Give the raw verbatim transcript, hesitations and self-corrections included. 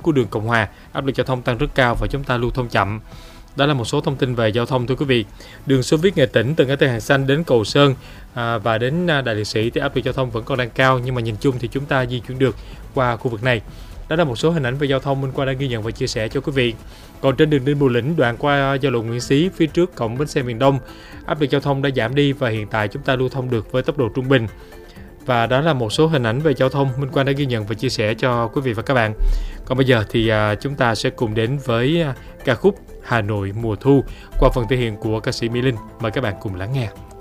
của đường Cộng Hòa, áp lực giao thông tăng rất cao và chúng ta lưu thông chậm. Đó là một số thông tin về giao thông thưa quý vị. Đường Xô Viết Nghệ Tĩnh từ ngã tư Hàng Xanh đến Cầu Sơn à, và đến Đại Liệt Sĩ thì áp lực giao thông vẫn còn đang cao, nhưng mà nhìn chung thì chúng ta di chuyển được qua khu vực này. Đó là một số hình ảnh về giao thông Minh Quang đã ghi nhận và chia sẻ cho quý vị. Còn trên đường Đinh Bộ Lĩnh đoạn qua giao lộ Nguyễn Xí phía trước cổng bến xe miền Đông, áp lực giao thông đã giảm đi và hiện tại chúng ta lưu thông được với tốc độ trung bình. Và đó là một số hình ảnh về giao thông Minh Quang đã ghi nhận và chia sẻ cho quý vị và các bạn. Còn bây giờ thì à, chúng ta sẽ cùng đến với à, ca khúc Hà Nội mùa thu qua phần thể hiện của ca sĩ Mỹ Linh. Mời các bạn cùng lắng nghe.